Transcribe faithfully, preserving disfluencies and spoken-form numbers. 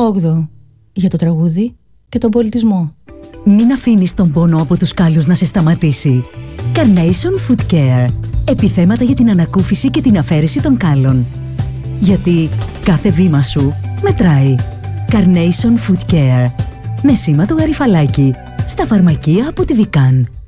όγδοο για το τραγούδι και τον πολιτισμό. Μην αφήνεις τον πόνο από τους κάλους να σε σταματήσει. Carnation Foot Care. Επιθέματα για την ανακούφιση και την αφαίρεση των κάλων. Γιατί κάθε βήμα σου μετράει. Carnation Foot Care. Με σήμα το γαριφαλάκι. Στα φαρμακεία από τη Vican.